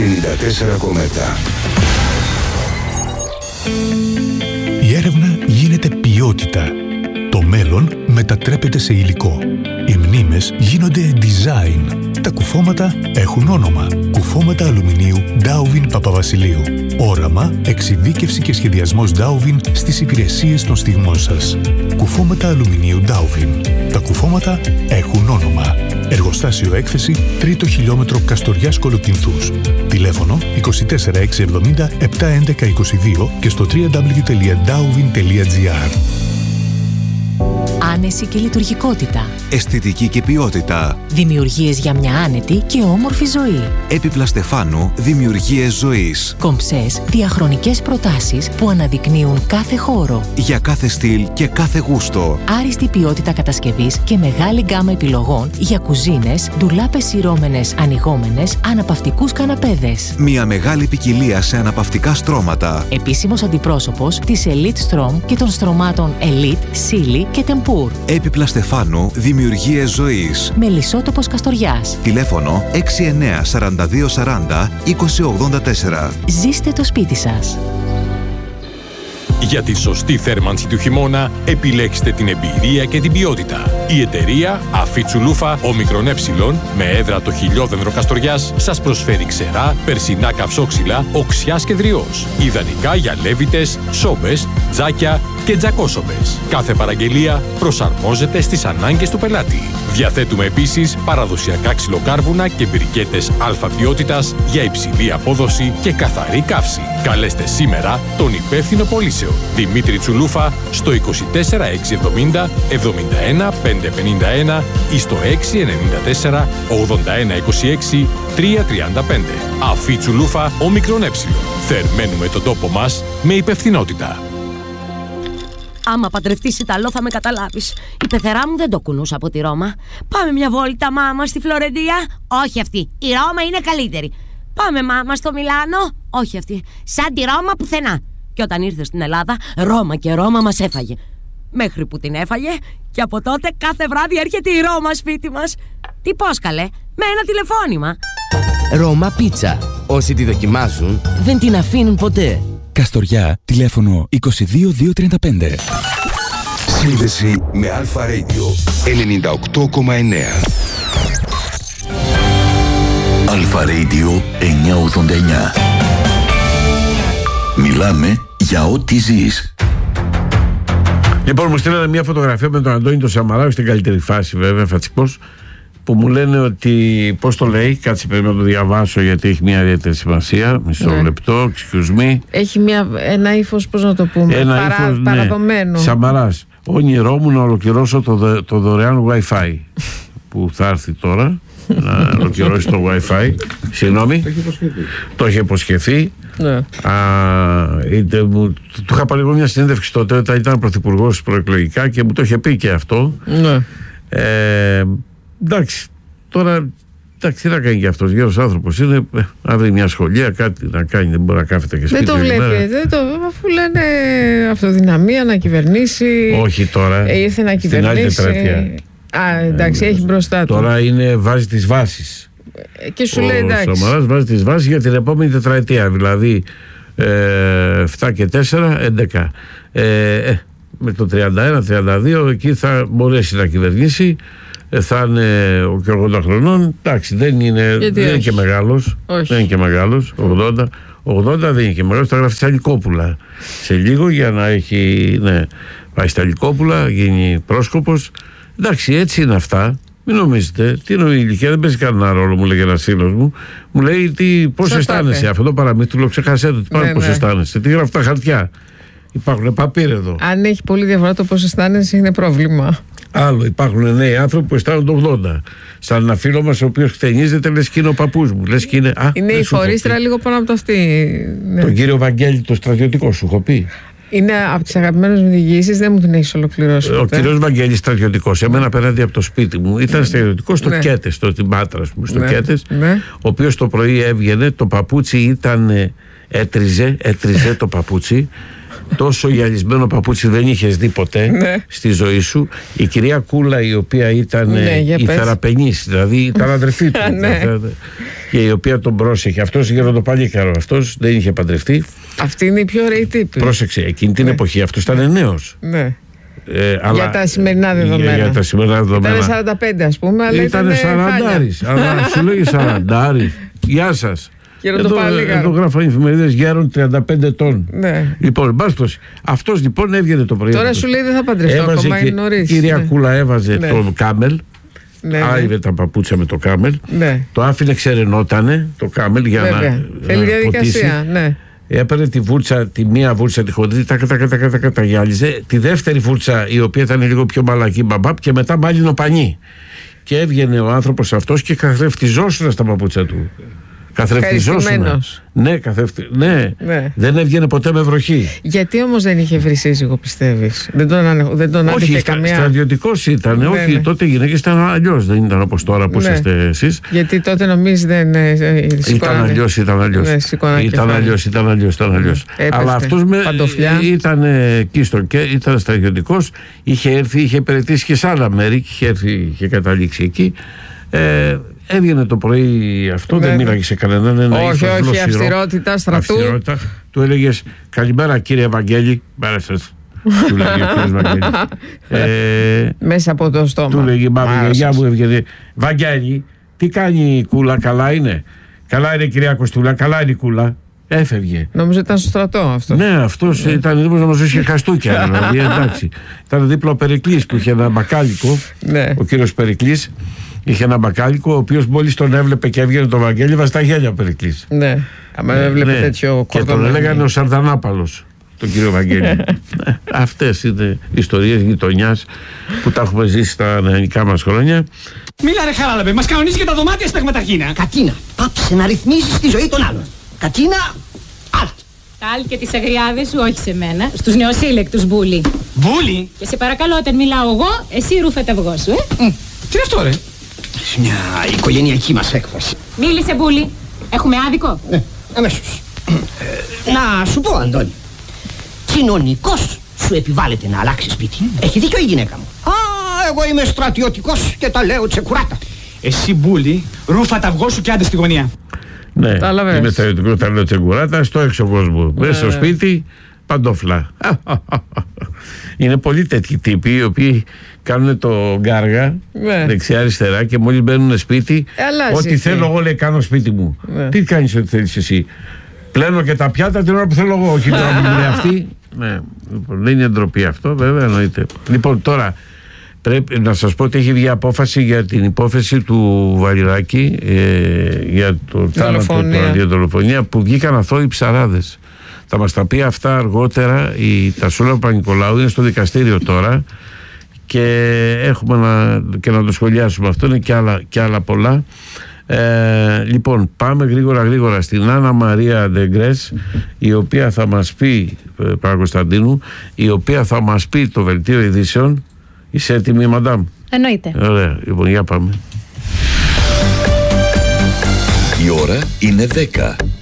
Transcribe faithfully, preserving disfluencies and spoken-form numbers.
ενενήντα τέσσερα κόμμα επτά. Η έρευνα γίνεται ποιότητα. Το μέλλον μετατρέπεται σε υλικό. Οι μνήμες γίνονται design. Τα κουφώματα έχουν όνομα. Κουφώματα αλουμινίου Dowvin Παπαβασιλείου. Όραμα, εξειδίκευση και σχεδιασμός Dowvin στις υπηρεσίες των στιγμών σας. Κουφώματα αλουμινίου Dowvin. Τα κουφώματα έχουν όνομα. Εργοστάσιο έκθεση, τρίτο χιλιόμετρο Καστοριάς Κολοκυνθούς. Τηλέφωνο είκοσι τέσσερα εξακόσια εβδομήντα επτακόσια έντεκα είκοσι δύο και στο double-u double-u double-u τελεία dowvin τελεία gr. Άνεση και λειτουργικότητα. Αισθητική και ποιότητα. Δημιουργίες για μια άνετη και όμορφη ζωή. Έπιπλα Στεφάνου, δημιουργίες ζωής. Κομψές, διαχρονικές προτάσεις που αναδεικνύουν κάθε χώρο. Για κάθε στυλ και κάθε γούστο. Άριστη ποιότητα κατασκευής και μεγάλη γκάμα επιλογών για κουζίνες, ντουλάπες σειρώμενες, ανοιγόμενες, αναπαυτικούς καναπέδες. Μια μεγάλη ποικιλία σε αναπαυτικά στρώματα. Επίσημος αντιπρόσωπος της Elite Strom και των στρωμάτων Elite, Silly και Tempur. Έπιπλα Στεφάνου, δημιουργίες ζωής. Μελισσότοπος Καστοριάς. Τηλέφωνο έξι εννέα σαράντα δύο σαράντα είκοσι ογδόντα τέσσερα. Ζήστε το σπίτι σας. Για τη σωστή θέρμανση του χειμώνα, επιλέξτε την εμπειρία και την ποιότητα. Η εταιρεία Αφίτσουλούφα Όμικρον Ε με έδρα το χιλιόδendρο Καστοριάς σας προσφέρει ξερά, περσινά καυσόξυλα, οξιάς και δριός. Ιδανικά για λέβητες, σόμπες, τζάκια και τζακόσομπες. Κάθε παραγγελία προσαρμόζεται στις ανάγκες του πελάτη. Διαθέτουμε επίσης παραδοσιακά ξυλοκάρβουνα και μπρικέτες α ποιότητας για υψηλή απόδοση και καθαρή καύση. Καλέστε σήμερα τον υπεύθυνο πωλήσεων Δημήτρη Τσουλούφα στο είκοσι τέσσερα εξακόσια εβδομήντα εβδομήντα ένα πεντακόσια πενήντα ένα ή στο έξι εννέα τέσσερα ογδόντα ένα είκοσι έξι τριακόσια τριάντα πέντε. Αφή Τσουλούφα Όμικρον Ε. Θερμαίνουμε τον τόπο μας με υπευθυνότητα. Άμα παντρευτείς Ιταλό θα με καταλάβεις. Η πεθερά μου δεν το κουνούσα από τη Ρώμα. Πάμε μια βόλτα, μάμα, στη Φλωρεντία. Όχι αυτή. Η Ρώμα είναι καλύτερη. Πάμε, μάμα, στο Μιλάνο. Όχι αυτή. Σαν τη Ρώμα πουθενά. Και όταν ήρθε στην Ελλάδα, Ρώμα και Ρώμα μας έφαγε. Μέχρι που την έφαγε και από τότε κάθε βράδυ έρχεται η Ρώμα σπίτι μας. Τι πώς καλέ, με ένα τηλεφώνημα. Ρώμα Πίτσα. Όσοι τη δοκιμάζουν δεν την αφήνουν ποτέ. Καστοριά, τηλέφωνο είκοσι δύο διακόσια τριάντα πέντε. Σύνδεση με Αλφα Radio ενενήντα οκτώ κόμμα εννέα. Αλφα Radio εννιακόσια ογδόντα εννέα. Μιλάμε για ό,τι ζεις. Λοιπόν, μου στείλανε μια φωτογραφία με τον Αντώνη τον Σαμαρά, στην καλύτερη φάση βέβαια, φατσικός, που μου λένε ότι, πώς το λέει, κάτσε πρέπει να το διαβάσω γιατί έχει μια ιδιαίτερη σημασία. Μισό ναι. λεπτό, excuse me. Έχει μια, ένα ύφος, πώς να το πούμε, ένα παρά, ύφος, ναι. παραδομένο. Σαμαράς, όνειρό μου να ολοκληρώσω το, το δωρεάν Wi-Fi που θα έρθει τώρα. Να ολοκληρώσει το Wi-Fi. Συγγνώμη. Το είχε υποσχεθεί. Ναι. Α, είτε, μου, του είχα πάρει εγώ μια συνέντευξη τότε όταν ήταν πρωθυπουργός προεκλογικά και μου το είχε πει και αυτό. Ναι. Ε, εντάξει, τώρα εντάξει, τι να κάνει και αυτός, γέρος άνθρωπος είναι, να βρει μια σχολεία, κάτι να κάνει, δεν μπορεί να κάθεται και σπίτι. Δεν το βλέπει, δεν το, αφού λένε αυτοδυναμία να κυβερνήσει. Όχι τώρα, ε, ήρθε να κυβερνήσει. Α, εντάξει, ε, έχει μπροστά του. Τώρα είναι, βάζει τις βάσεις. Και σου λέει εντάξει. Ο Σαμαράς βάζει τις βάσεις για την επόμενη τετραετία, δηλαδή ε, επτά και τέσσερα, έντεκα. Ε, ε, με το τριάντα ένα τριάντα δύο εκεί θα μπορέσει να κυβερνήσει. Ε, θα είναι ο και ογδόντα χρονών. Εντάξει, δεν είναι, δεν είναι και μεγάλος. Όχι. Δεν είναι και μεγάλος. ογδόντα, ογδόντα δεν είναι και μεγάλος. Θα γράφει στα Λυκόπουλα σε λίγο για να έχει. Ναι, πάει στα Λυκόπουλα, γίνει πρόσκοπος. Εντάξει, έτσι είναι αυτά. Μην νομίζετε, τι είναι η ηλικία, δεν παίζει κανένα ρόλο, μου λέγει ένας φίλος μου. Μου λέει τι, πώς αισθάνεσαι, αυτό το παραμύθι του λέω, ξεχάσέ το, τι ναι, πώς ναι. αισθάνεσαι, τι γράφει τα χαρτιά. Υπάρχουν παπίρ εδώ. Αν έχει πολύ διαφορά το πώς αισθάνεσαι, είναι πρόβλημα. Άλλο, υπάρχουν νέοι άνθρωποι που αισθάνονται ογδόντα. Σαν ένα φίλο μας ο οποίος χτενίζεται, λες και είναι ο παππούς μου. Λες και είναι, α, είναι η χωρίστρα λίγο πάνω από το αυτή. Ναι. Τον κύριο Βαγγέλη, το στρατιωτικό, σου έχω πει. Είναι από τις αγαπημένες μου διηγήσεις, δεν μου την έχεις ολοκληρώσει. Ο κύριος Βαγγέλης στρατιωτικός, εμένα απέναντι από το σπίτι μου, ήταν στρατιωτικός στο ναι. Κέτες, στο, στην Πάτρα, πούμε, στο ναι. Κέτες, ναι. ο οποίος το πρωί έβγαινε, το παπούτσι ήταν, έτριζε, έτριζε το παπούτσι. Τόσο γυαλισμένο παπούτσι δεν είχες δει ποτέ ναι. στη ζωή σου. Η κυρία Κούλα, η οποία ήταν ναι, η θεραπενής, δηλαδή ήταν αδερφή του. ναι. και η οποία τον πρόσεχε. Αυτός γεροντοπαλίκαρο, αυτός δεν είχε παντρευτεί. Αυτή είναι η πιο ωραίοι τύπη. Πρόσεξε, εκείνη την ναι. εποχή αυτός ήταν νέος. Ναι. Ε, αλλά, για τα σημερινά δεδομένα. Για, για τα σημερινά δεδομένα. Ήταν σαράντα πέντε ας πούμε, αλλά ήταν σαραντάρης. Αλλά σου λέγει σαραντάρης. Γεια σας. Εδώ, εδώ γράφαν οι εφημερίδες γέρον τριάντα πέντε ετών. Ναι. Λοιπόν, μπάστος. Αυτός λοιπόν έβγαινε το πρωί. Τώρα σου λέει δεν θα παντρευτώ, ακόμα είναι νωρίς. Η κυρία ναι. Κούλα έβαζε ναι. το κάμελ. Ναι, άιβε τα παπούτσια με το κάμελ. Ναι. Το άφηνε, ξερενότανε το κάμελ για Βέβαια. να. Θέλει διαδικασία. Ναι. Έπαιρνε τη βούρτσα, τη μία βούρτσα τη χοντρή, τα καταγιάλιζε. Τη δεύτερη βούρτσα, η οποία ήταν λίγο πιο μαλακή, μπαμπάπ, και μετά μάλινο πανί. Και έβγαινε ο άνθρωπος αυτός και καθρεφτιζόσουν στα παπούτσια του. Καθρεφτιζόσουν. Ναι, καθρεφτι... ναι. ναι, δεν έβγαινε ποτέ με βροχή. Γιατί όμως δεν είχε βρει σύζυγο, πιστεύεις? Δεν τον, ανε... δεν τον άντυχε όχι, καμία. Στρατιωτικός ήταν. Ναι, όχι, ναι. τότε οι γυναίκες ήταν αλλιώς. Δεν ήταν όπως τώρα που ναι. είστε εσείς. Γιατί τότε νομίζεις δεν. Ε, ήταν αλλιώς, ήταν αλλιώς. Ναι, ήταν αλλιώς, ήταν αλλιώς. Ήταν αλλιώς. Ναι. Αλλά αυτός με... ήταν εκεί στο και ήταν στρατιωτικός. Είχε έρθει, είχε υπηρετήσει και σε άλλα μέρη και είχε, έρθει, είχε καταλήξει εκεί. Ε, Έβγαινε το πρωί αυτό, ναι, δεν μίλαγε σε κανέναν. Ένα όχι, όχι, γλωσσιρό, αυστηρότητα στρατού. Αυστηρότητα. Του έλεγες καλημέρα κύριε Βαγγέλη. Μέρα σας. Του λέγε ο κύριος Βαγγέλη. Ε, Μέσα από το στόμα. Του λέγε μάμη, γιαγιά μου έβγαινε. Βαγγέλη, τι κάνει η Κούλα, καλά είναι? Καλά είναι κυρία Κωστούλα, καλά είναι η Κούλα. Έφευγε. Νομίζω ήταν στο στρατό αυτό. Ναι, αυτός ναι. ήταν δίπλα να μας δώσει χαστούκια. Δηλαδή, εντάξει. Ήταν δίπλα ο Περικλής που είχε ένα μπακάλικο. Ναι. Ο κύριος Περικλής. Είχε ένα μπακάλικο, ο οποίος μόλις τον έβλεπε και έβγαινε το Βαγγέλη, βάζει τα γέλια ο Περικλής. Ναι, άμα ναι, έβλεπε ναι. τέτοιο και τον έλεγανε ο Σαρδανάπαλος, τον κύριο Βαγγέλη. Αυτές είναι ιστορίες γειτονιάς που τα έχουμε ζήσει στα νεανικά μας χρόνια. Μίλα ρε Χαράλαμπε, μας κανονίζει και τα δωμάτια στεγματαρχίνα. Κατίνα, πάψε να ρυθμίζεις τη ζωή των άλλων. Κατίνα, αλτ. Τα άλλη και τις αγριάδες σου, όχι σε μένα, στους νεοσύλλεκτους Μπούλη. Μπούλη? Και σε παρακαλώ, όταν μιλάω εγώ, εσύ ρούφε τα αυγό σου, ε. Mm. Τι είναι αυτό ρε? Μια οικογενειακή μας έκφραση. Μίλησε Μπούλη, έχουμε άδικο? Ναι, αμέσως. ε, Να σου πω Αντώνη, κοινωνικός σου επιβάλλεται να αλλάξει σπίτι. Mm. Έχει δίκιο η γυναίκα μου. Α, εγώ είμαι στρατιωτικός και τα λέω τσεκουράτα. Εσύ Μπούλη, ρούφα τα αυγό σου και άντε στη γωνία. Ναι, είμαι στρατιωτικός, τα λέω τσεκουράτα, στο έξω κόσμο. Μέσα στο σπίτι, παντόφλα. Είναι πολλοί τέτοιοι τύποι οι οποίοι κάνουν το γκάργα ναι. δεξιά-αριστερά και μόλις μπαίνουν σπίτι, ε, ό,τι θέλω εγώ λέει κάνω σπίτι μου. Ναι. Τι κάνεις ό,τι θέλεις εσύ? Πλένω και τα πιάτα την ώρα που θέλω εγώ, όχι την ώρα που μου λέει αυτή. Ναι, λοιπόν, δεν είναι ντροπή αυτό, βέβαια εννοείται. Λοιπόν, τώρα πρέπει να σας πω ότι έχει βγει απόφαση για την υπόθεση του Βαλιράκη ε, για το θάνατο του δολοφονία που βγήκαν αθώοι ψαράδες. Θα μας τα πει αυτά αργότερα η Τασούλα Παπα-Νικολάου, είναι στο δικαστήριο τώρα και έχουμε να, και να το σχολιάσουμε αυτό, είναι και άλλα, και άλλα πολλά. Ε, λοιπόν, πάμε γρήγορα γρήγορα στην Άννα Μαρία Ντεγκρές, η οποία θα μας πει, Παπα-Κωνσταντίνου, η οποία θα μας πει το δελτίο ειδήσεων. Είσαι έτοιμη, μαντάμ? Εννοείται. Ωραία, λοιπόν, για πάμε. Η ώρα είναι δέκα.